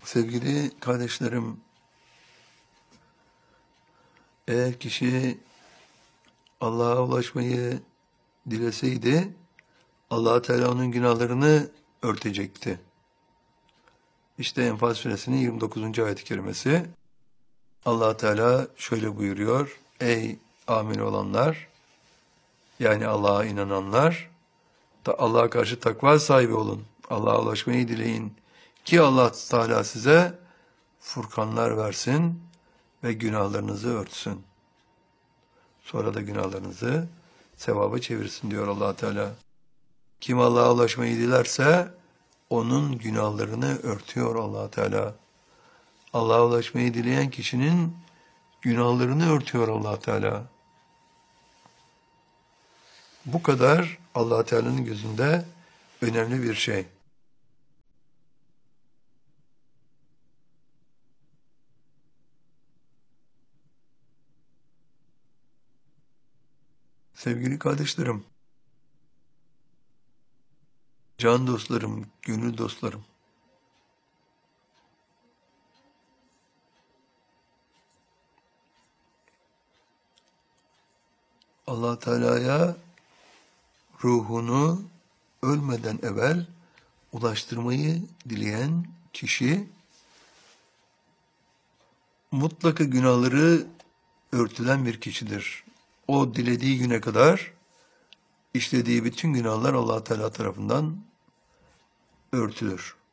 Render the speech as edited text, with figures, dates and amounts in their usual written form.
Sevgili kardeşlerim, eğer kişi Allah'a ulaşmayı dileseydi, Allah Teala onun günahlarını örtecekti. İşte Enfal Suresinin 29. ayet-i kerimesi. Allah Teala şöyle buyuruyor: Ey amin olanlar, yani Allah'a inananlar, Allah'a karşı takva sahibi olun. Allah'a ulaşmayı dileyin ki Allah Teala size furkanlar versin ve günahlarınızı örtsün. Sonra da günahlarınızı sevaba çevirsin diyor Allah Teala. Kim Allah'a ulaşmayı dilerse onun günahlarını örtüyor Allah Teala. Allah'a ulaşmayı dileyen kişinin günahlarını örtüyor Allah Teala. Bu kadar Allah Teala'nın gözünde önemli bir şey. Sevgili kardeşlerim, can dostlarım, gönül dostlarım, Allah Teala'ya ruhunu ölmeden evvel ulaştırmayı dileyen kişi mutlaka günahları örtülen bir kişidir. O dilediği güne kadar işlediği bütün günahlar Allah Teala tarafından örtülür.